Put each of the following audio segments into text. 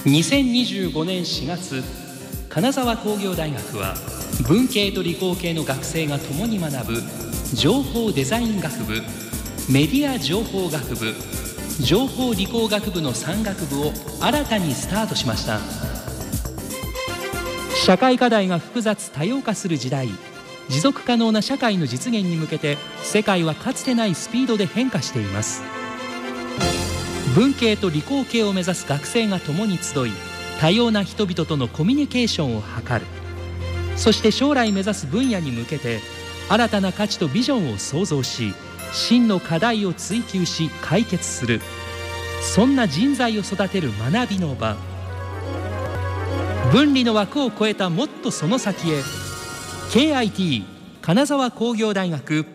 2025年4月、金沢工業大学は文系と理工系の学生が共に学ぶ情報デザイン学部、メディア情報学部、情報理工学部の3学部を新たにスタートしました。社会課題が複雑多様化する時代、持続可能な社会の実現に向けて世界はかつてないスピードで変化しています。文系と理工系を目指す学生が共に集い、多様な人々とのコミュニケーションを図る。そして将来目指す分野に向けて新たな価値とビジョンを創造し、真の課題を追求し解決する、そんな人材を育てる学びの場。分離の枠を超えたもっとその先へ。 KIT 金沢工業大学。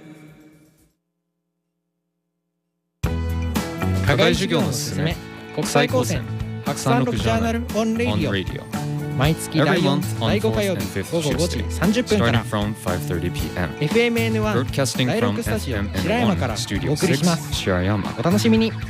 課外授業のすすめ、国際高専白山六ジャーナルオンレディオ、毎月第4、第5火曜日午後5時30分から FMN1 第6スタジオ白山からお送りします。お楽しみに。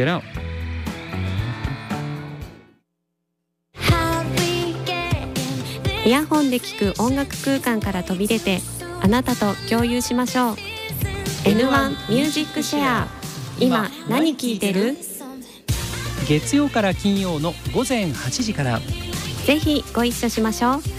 イヤホンで聴く音楽空間から飛び出て、あなたと共有しましょう。 N1 ミュージックシェア、今何聴いてる？ 月曜から金曜の午前8時から。 ぜひご一緒しましょう。